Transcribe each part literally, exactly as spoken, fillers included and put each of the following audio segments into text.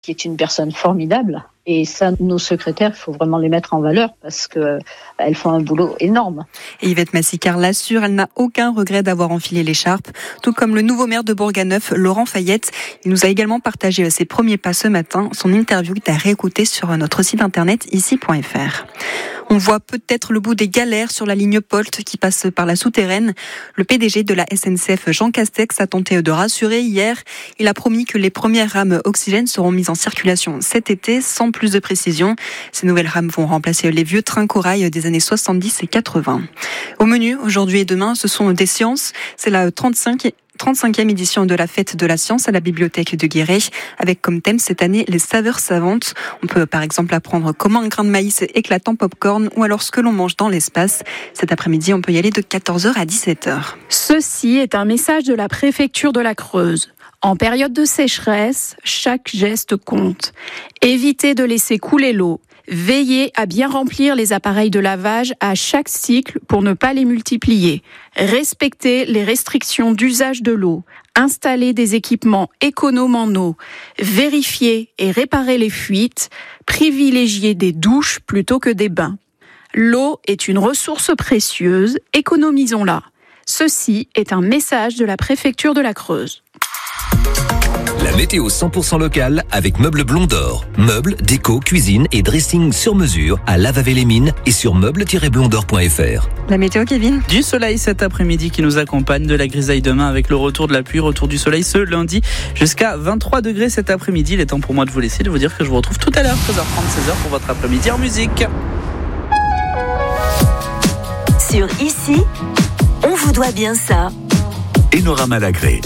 qui est une personne formidable. Et ça, nos secrétaires, il faut vraiment les mettre en valeur parce qu'elles font un boulot énorme. Et Yvette Massicard l'assure, elle n'a aucun regret d'avoir enfilé l'écharpe, tout comme le nouveau maire de Bourganeuf, Laurent Fayette. Il nous a également partagé ses premiers pas ce matin. Son interview est à réécouter sur notre site internet ici point f r. On voit peut-être le bout des galères sur la ligne Polt qui passe par la souterraine. Le P D G de la S N C F, Jean Castex, a tenté de rassurer hier. Il a promis que les premières rames oxygène seront mises en circulation cet été, sans plus de précision. Ces nouvelles rames vont remplacer les vieux trains corail des années soixante-dix et quatre-vingts. Au menu, aujourd'hui et demain, ce sont des sciences. C'est la trente-cinquième trente-cinquième édition de la Fête de la Science à la Bibliothèque de Guéret, avec comme thème cette année les saveurs savantes. On peut par exemple apprendre comment un grain de maïs éclate en popcorn ou alors ce que l'on mange dans l'espace. Cet après-midi, on peut y aller de quatorze heures à dix-sept heures. Ceci est un message de la préfecture de la Creuse. En période de sécheresse, chaque geste compte. Évitez de laisser couler l'eau. Veillez à bien remplir les appareils de lavage à chaque cycle pour ne pas les multiplier. Respectez les restrictions d'usage de l'eau. Installez des équipements économes en eau. Vérifiez et réparez les fuites. Privilégiez des douches plutôt que des bains. L'eau est une ressource précieuse, économisons-la. Ceci est un message de la préfecture de la Creuse. La météo cent pour cent locale avec Meubles Blond d'Or. Meubles, déco, cuisine et dressing sur mesure à Lavavé-les-Mines et sur meubles tiret blond d'or point f r. La météo, Kevin ? Du soleil cet après-midi qui nous accompagne, de la grisaille demain avec le retour de la pluie, retour du soleil ce lundi jusqu'à vingt-trois degrés cet après-midi. Il est temps pour moi de vous laisser, de vous dire que je vous retrouve tout à l'heure, treize heures trente, seize heures pour votre après-midi en musique. Sur Ici, on vous doit bien ça. Enora Malagré.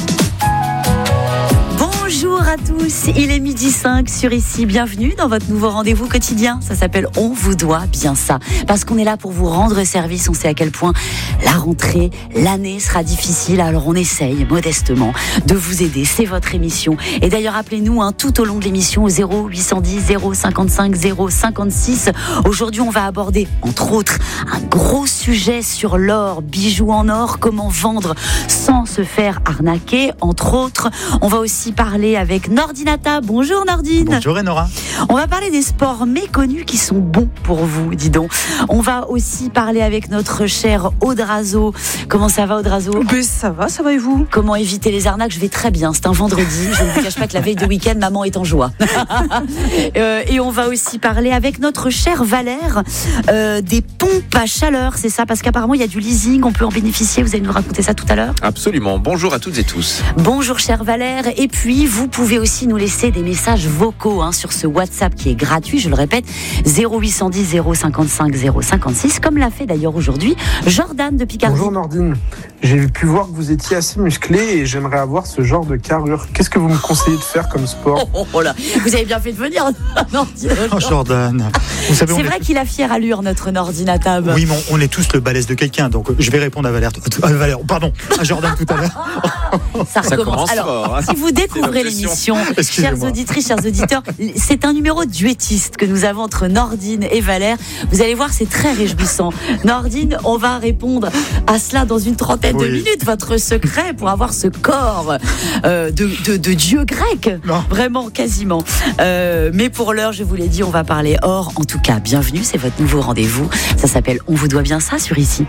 Bonjour à tous, il est midi cinq sur Ici, bienvenue dans votre nouveau rendez-vous quotidien. Ça s'appelle On vous doit bien ça, parce qu'on est là pour vous rendre service. On sait à quel point la rentrée, l'année sera difficile, alors on essaye modestement de vous aider. C'est votre émission. Et d'ailleurs, appelez-nous hein, tout au long de l'émission au zéro huit cent dix zéro cinquante-cinq zéro cinquante-six. Aujourd'hui, on va aborder, entre autres, un gros sujet sur l'or, bijoux en or, comment vendre sans se faire arnaquer, entre autres. On va aussi parler avec Nordinata. Bonjour Nordine. Bonjour Enora. On va parler des sports méconnus qui sont bons pour vous, dis donc. On va aussi parler avec notre cher Audrazo. Comment ça va Audrazo ? Ben, ça va, ça va et vous ? Comment éviter les arnaques ? Je vais très bien, c'est un vendredi. Je ne vous cache pas que la veille de week-end, maman est en joie. euh, et on va aussi parler avec notre cher Valère euh, des pompes à chaleur, c'est ça ? Parce qu'apparemment il y a du leasing, on peut en bénéficier. Vous allez nous raconter ça tout à l'heure ? Absolument. Bonjour à toutes et tous. Bonjour cher Valère. Et puis vous pouvez aussi nous laisser des messages vocaux hein, sur ce WhatsApp qui est gratuit, je le répète, zéro huit cent dix zéro cinquante-cinq zéro cinquante-six, comme l'a fait d'ailleurs aujourd'hui Jordan de Picardie. Bonjour Nordine, j'ai pu voir que vous étiez assez musclé et j'aimerais avoir ce genre de carrure. Qu'est-ce que vous me conseillez de faire comme sport ? Oh, oh, oh là, vous avez bien fait de venir Nordine. Oh Jordan, vous savez, c'est on vrai est... qu'il a fière allure notre Nordinatab. Oui, mais on est tous le balèze de quelqu'un, donc je vais répondre à Valère, à Valère pardon, à Jordan tout à l'heure. Ça recommence. Ça commence Alors, fort, hein. Si vous découvrez l'émission, chers auditrices, chers auditeurs, c'est un numéro duettiste que nous avons entre Nordine et Valère. Vous allez voir, c'est très réjouissant. Nordine, on va répondre à cela dans une trentaine oui. de minutes. Votre secret pour avoir ce corps euh, de, de, de dieu grec, non. Vraiment, quasiment. Euh, mais pour l'heure, je vous l'ai dit, on va parler or. En tout cas, bienvenue, c'est votre nouveau rendez-vous. Ça s'appelle On vous doit bien ça sur Ici.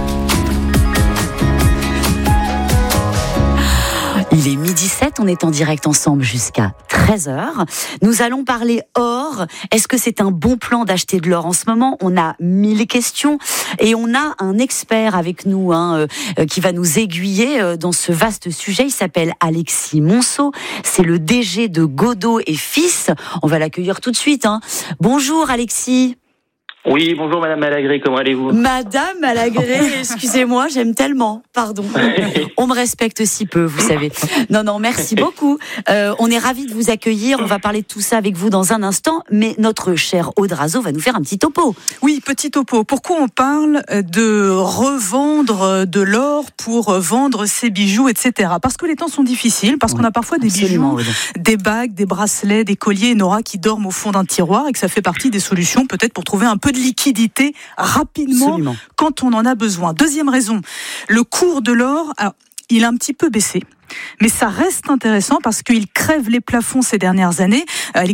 Il est midi sept, on est en direct ensemble jusqu'à treize heures. Nous allons parler or. Est-ce que c'est un bon plan d'acheter de l'or en ce moment ? On a mille questions et on a un expert avec nous hein, euh, qui va nous aiguiller euh, dans ce vaste sujet. Il s'appelle Alexis Monceau. C'est le D G de Godot et Fils. On va l'accueillir tout de suite. Hein. Bonjour Alexis. Oui, bonjour Madame Malagré, comment allez-vous ? Madame Malagré, excusez-moi, j'aime tellement, pardon. On me respecte si peu, vous savez. Non, non, merci beaucoup. Euh, on est ravis de vous accueillir, on va parler de tout ça avec vous dans un instant, mais notre cher Audrazo va nous faire un petit topo. Oui, petit topo. Pourquoi on parle de revendre de l'or pour vendre ses bijoux, et cetera. Parce que les temps sont difficiles, parce oui, qu'on a parfois des bijoux, oui. des bagues, des bracelets, des colliers, Nora, qui dorment au fond d'un tiroir et que ça fait partie des solutions peut-être pour trouver un peu de liquidité rapidement Absolument. Quand on en a besoin. Deuxième raison, le cours de l'or, alors, il a un petit peu baissé. Mais ça reste intéressant parce qu'il crève les plafonds ces dernières années. Euh, les